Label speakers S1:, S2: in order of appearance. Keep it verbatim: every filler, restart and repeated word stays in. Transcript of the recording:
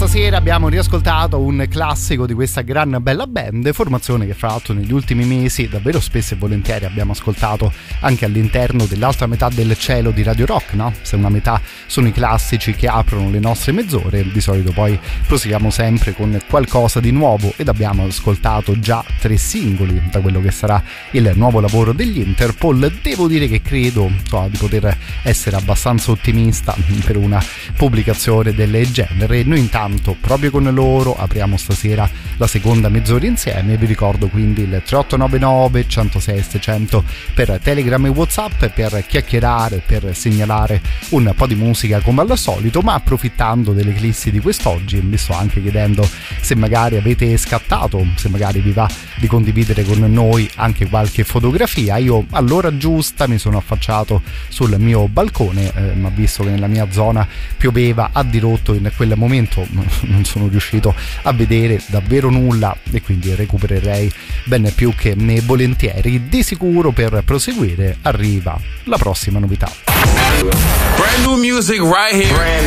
S1: stasera abbiamo riascoltato un classico di questa gran bella band, formazione che fra l'altro negli ultimi mesi davvero spesso e volentieri abbiamo ascoltato anche all'interno dell'altra metà del cielo di Radio Rock, no? Se una metà sono i classici che aprono le nostre mezz'ore, di solito poi proseguiamo sempre con qualcosa di nuovo, ed abbiamo ascoltato già tre singoli da quello che sarà il nuovo lavoro degli Interpol. Devo dire che credo so, di poter essere abbastanza ottimista per una pubblicazione del genere. Noi intanto proprio con loro apriamo stasera la seconda mezz'ora insieme. Vi ricordo quindi il tre otto nove nove uno zero sei settecento per Telegram e WhatsApp per chiacchierare, per segnalare un po' di musica come al solito, ma approfittando dell'eclissi di quest'oggi vi sto anche chiedendo se magari avete scattato, se magari vi va di condividere con noi anche qualche fotografia. Io all'ora giusta mi sono affacciato sul mio balcone, eh, ma visto che nella mia zona pioveva a dirotto in quel momento non sono riuscito a vedere davvero nulla, e quindi recupererei ben più che ne volentieri. Di sicuro per proseguire arriva la prossima novità.
S2: Brand new music right here.